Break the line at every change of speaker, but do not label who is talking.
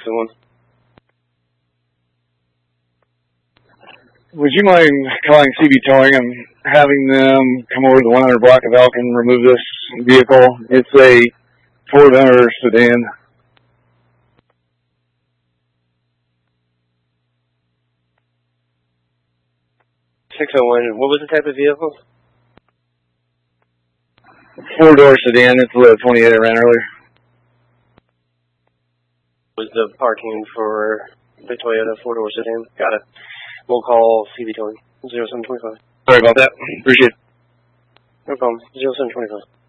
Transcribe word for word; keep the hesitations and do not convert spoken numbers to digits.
oh one.
Would you mind calling C B Towing and having them come over to the one hundred block of Elk and remove this vehicle? It's a Ford Hunter sedan.
six oh one, what was the type of vehicle?
Four-door sedan. It's the twenty-eight I ran earlier.
Was the parking for the Toyota four-door sedan? Got it. We'll call C B Towing. zero seven two five.
Sorry about that. Appreciate it.
No problem. zero seven two five.